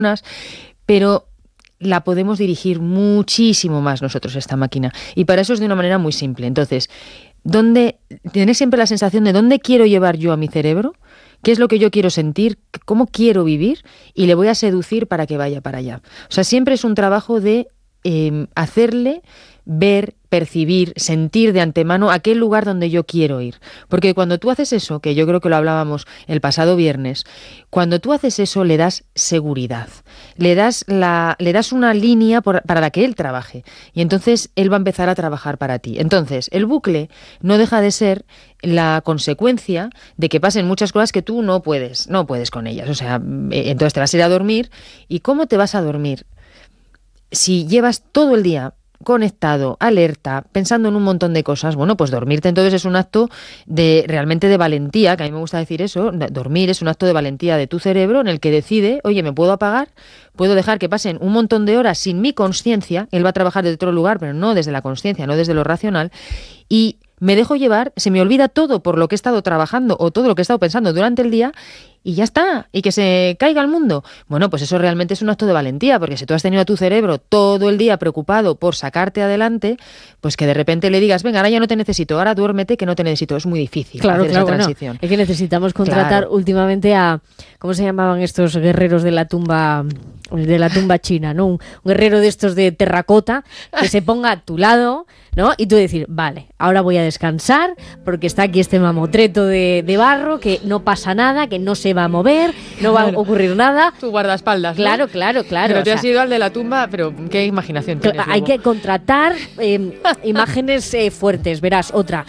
pero la podemos dirigir muchísimo más nosotros, esta máquina. Y para eso es de una manera muy simple. Entonces, ¿tienes siempre la sensación de dónde quiero llevar yo a mi cerebro? ¿Qué es lo que yo quiero sentir? ¿Cómo quiero vivir? Y le voy a seducir para que vaya para allá. O sea, siempre es un trabajo de hacerle ver, percibir, sentir de antemano aquel lugar donde yo quiero ir. Porque cuando tú haces eso, que yo creo que lo hablábamos el pasado viernes, cuando tú haces eso le das seguridad, le das una línea para la que él trabaje. Y entonces él va a empezar a trabajar para ti. Entonces, el bucle no deja de ser la consecuencia de que pasen muchas cosas que tú no puedes con ellas. O sea, entonces te vas a ir a dormir. ¿Y cómo te vas a dormir? Si llevas todo el día conectado, alerta, pensando en un montón de cosas, bueno, pues dormirte entonces es un acto realmente de valentía, que a mí me gusta decir eso, dormir es un acto de valentía de tu cerebro en el que decide, oye, me puedo apagar, puedo dejar que pasen un montón de horas sin mi consciencia, él va a trabajar desde otro lugar, pero no desde la consciencia, no desde lo racional, y me dejo llevar, se me olvida todo por lo que he estado trabajando o todo lo que he estado pensando durante el día y ya está, y que se caiga el mundo. Bueno, pues eso realmente es un acto de valentía, porque si tú has tenido a tu cerebro todo el día preocupado por sacarte adelante, pues que de repente le digas, venga, ahora ya no te necesito, ahora duérmete que no te necesito. Es muy difícil hacer esa transición. Es que necesitamos contratar últimamente a, ¿cómo se llamaban estos guerreros de la tumba china, ¿no? Un guerrero de estos de terracota que se ponga a tu lado, ¿no? Y tú decir, vale, ahora voy a descansar porque está aquí este mamotreto de barro, que no pasa nada, que no se va a mover, no va a ocurrir nada. Tu guardaespaldas, ¿no? Claro. Pero te has ido al de la tumba, pero qué imaginación tienes. Hay que contratar imágenes fuertes. Verás, otra,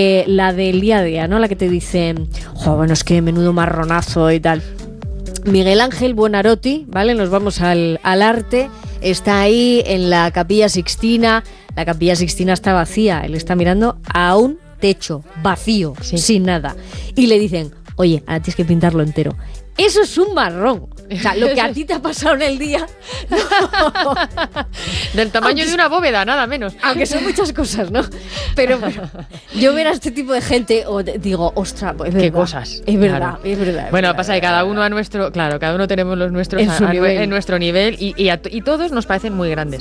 la del día a día, ¿no? La que te dicen, bueno, es que menudo marronazo y tal. Miguel Ángel Buonarroti, ¿vale? Nos vamos al arte. Está ahí en la Capilla Sixtina. La Capilla Sixtina está vacía. Él está mirando a un techo vacío, sin nada. Y le dicen, oye, ahora tienes que pintarlo entero. Eso es un marrón. O sea, lo que a ti te ha pasado en el día... No. Del tamaño de una bóveda, nada menos. Aunque son muchas cosas, ¿no? Pero yo ver a este tipo de gente digo, ostras, pues qué cosas. Es verdad, es verdad. Bueno, pasa que cada uno cada uno tenemos los nuestros en nuestro nivel y todos nos parecen muy grandes.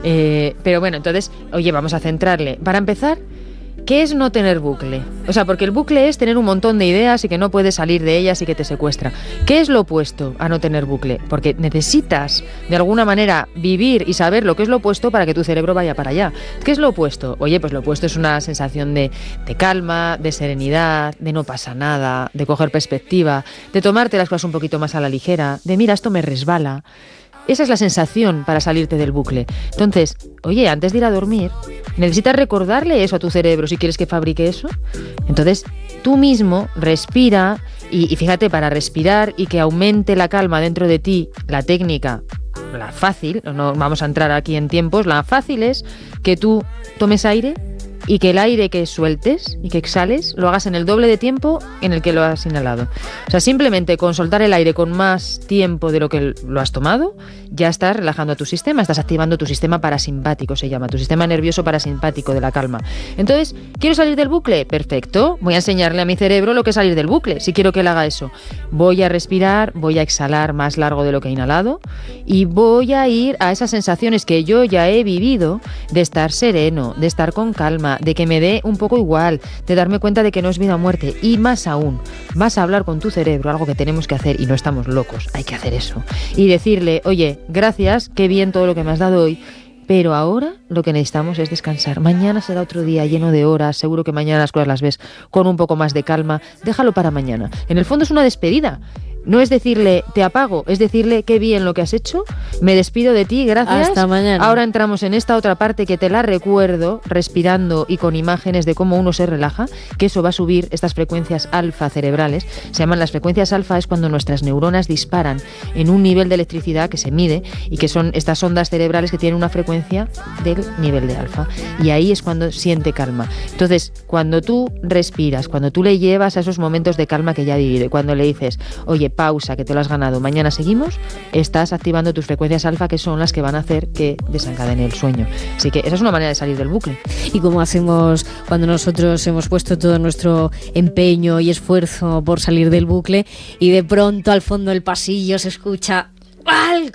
Pero bueno, entonces, oye, vamos a centrarle. Para empezar, ¿qué es no tener bucle? O sea, porque el bucle es tener un montón de ideas y que no puedes salir de ellas y que te secuestra. ¿Qué es lo opuesto a no tener bucle? Porque necesitas, de alguna manera, vivir y saber lo que es lo opuesto para que tu cerebro vaya para allá. ¿Qué es lo opuesto? Oye, pues lo opuesto es una sensación de calma, de serenidad, de no pasa nada, de coger perspectiva, de tomarte las cosas un poquito más a la ligera, de mira, esto me resbala. Esa es la sensación para salirte del bucle. Entonces, oye, antes de ir a dormir, necesitas recordarle eso a tu cerebro si quieres que fabrique eso. Entonces, tú mismo respira y fíjate, para respirar y que aumente la calma dentro de ti, la técnica, la fácil, no vamos a entrar aquí en tiempos, la fácil es que tú tomes aire y que el aire que sueltes y que exhales lo hagas en el doble de tiempo en el que lo has inhalado. O sea, simplemente con soltar el aire con más tiempo de lo que lo has tomado, ya estás relajando a tu sistema, estás activando tu sistema parasimpático, se llama, tu sistema nervioso parasimpático de la calma. Entonces, ¿quiero salir del bucle? Perfecto, voy a enseñarle a mi cerebro lo que es salir del bucle, si quiero que él haga eso. Voy a respirar, voy a exhalar más largo de lo que he inhalado y voy a ir a esas sensaciones que yo ya he vivido de estar sereno, de estar con calma, de que me dé un poco igual, de darme cuenta de que no es vida o muerte. Y más aún, vas a hablar con tu cerebro, algo que tenemos que hacer y no estamos locos, hay que hacer eso. Y decirle, oye, gracias, qué bien todo lo que me has dado hoy, pero ahora lo que necesitamos es descansar. Mañana será otro día lleno de horas, seguro que mañana las cosas las ves con un poco más de calma, déjalo para mañana. En el fondo es una despedida. No es decirle, te apago, es decirle, qué bien lo que has hecho, me despido de ti, gracias. Hasta mañana. Ahora entramos en esta otra parte que te la recuerdo, respirando y con imágenes de cómo uno se relaja, que eso va a subir estas frecuencias alfa cerebrales. Se llaman las frecuencias alfa, es cuando nuestras neuronas disparan en un nivel de electricidad que se mide y que son estas ondas cerebrales que tienen una frecuencia del nivel de alfa. Y ahí es cuando siente calma. Entonces, cuando tú respiras, cuando tú le llevas a esos momentos de calma que ya ha vivido, y cuando le dices, oye, pausa, que te lo has ganado, mañana seguimos, estás activando tus frecuencias alfa, que son las que van a hacer que desencadene el sueño. Así que esa es una manera de salir del bucle. ¿Y cómo hacemos cuando nosotros hemos puesto todo nuestro empeño y esfuerzo por salir del bucle y de pronto al fondo del pasillo se escucha algo